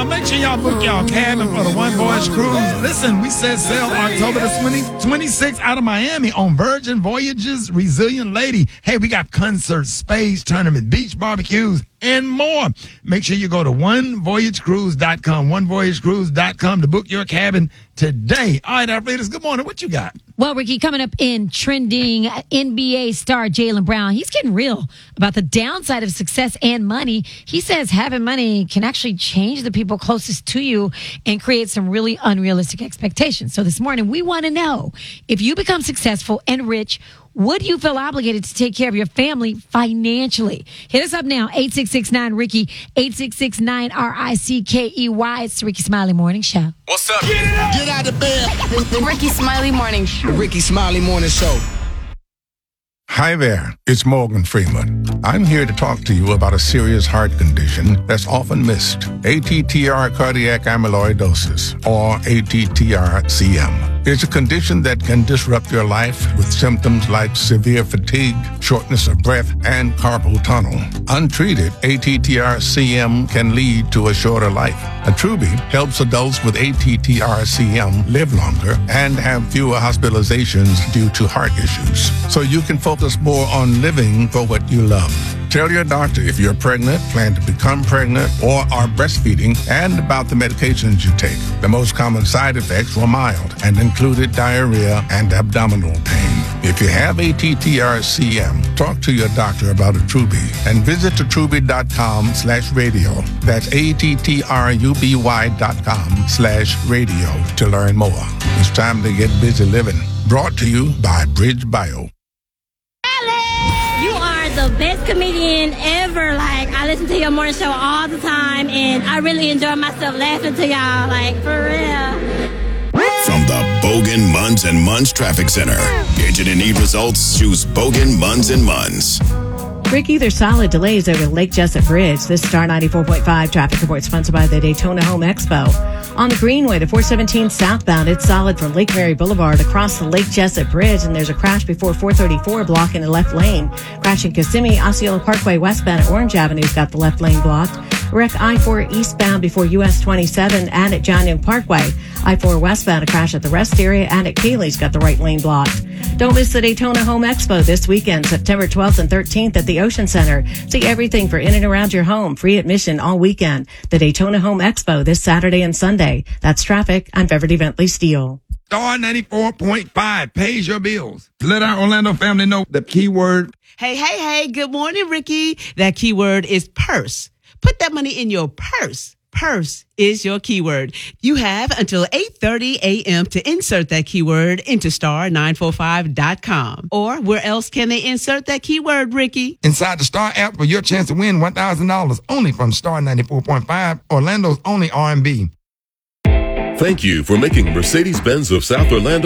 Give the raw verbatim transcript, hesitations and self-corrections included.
Uh, make sure y'all book y'all cabin for the One Voyage Cruise. Listen, we set sail October the twenty-sixth out of Miami on Virgin Voyages Resilient Lady. Hey, we got concerts, spades, tournament, beach barbecues, and more. Make sure you go to one voyage cruise dot com, one voyage cruise dot com to book your cabin today. All right, Alfredas, good morning. What you got? Well, Ricky, coming up in trending, N B A star Jaylen Brown, he's getting real about the downside of success and money. He says having money can actually change the people closest to you and create some really unrealistic expectations. So this morning, we want to know, if you become successful and rich, would you feel obligated to take care of your family financially? Hit us up now, eight six six nine Ricky, eight six six nine R I C K E Y. It's the Ricky Smiley Morning Show. What's up? Get it up. Get out of bed. The Ricky Smiley Morning Show. The Ricky Smiley Morning Show. Hi there, it's Morgan Freeman. I'm here to talk to you about a serious heart condition that's often missed, A T T R cardiac amyloidosis, or A T T R C M. It's a condition that can disrupt your life with symptoms like severe fatigue, shortness of breath, and carpal tunnel. Untreated, A T T R C M can lead to a shorter life. Attruby helps adults with A T T R C M live longer and have fewer hospitalizations due to heart issues, so you can focus more on living for what you love. Tell your doctor if you're pregnant, plan to become pregnant, or are breastfeeding, and about the medications you take. The most common side effects were mild and included diarrhea and abdominal pain. If you have A T T R C M, talk to your doctor about Attruby and visit attruby.com slash radio. That's A-T-T-R-U-B-Y dot com slash radio to learn more. It's time to get busy living. Brought to you by Bridge Bio. You are the best comedian ever. Like, I listen to your morning show all the time, and I really enjoy myself laughing to y'all. Like, for real. From the Bogan Munns and Munns Traffic Center. Agent and need results, choose Bogan Munns and Munns. Ricky, there's solid delays over Lake Jessup Bridge. This Star ninety-four point five traffic report sponsored by the Daytona Home Expo. On the Greenway to four seventeen southbound, it's solid from Lake Mary Boulevard across the Lake Jessup Bridge, and there's a crash before four thirty-four blocking the left lane. Crashing Kissimmee, Osceola Parkway westbound at Orange Avenue's got the left lane blocked. Wreck I four eastbound before U S twenty-seven and at John Young Parkway. I four westbound, a crash at the rest area and at Cayley's got the right lane blocked. Don't miss the Daytona Home Expo this weekend, September twelfth and thirteenth at the Ocean Center. See everything for in and around your home. Free admission all weekend. The Daytona Home Expo this Saturday and Sunday. That's traffic. I'm Beverly Bentley Steele. Star ninety-four point five pays your bills. Let our Orlando family know the keyword. Hey, hey, hey. Good morning, Ricky. That keyword is purse. Put that money in your purse. Purse is your keyword. You have until eight thirty a.m. to insert that keyword into star nine four five dot com. Or where else can they insert that keyword, Ricky? Inside the Star app for your chance to win one thousand dollars only from Star ninety-four point five, Orlando's only R and B. Thank you for making Mercedes-Benz of South Orlando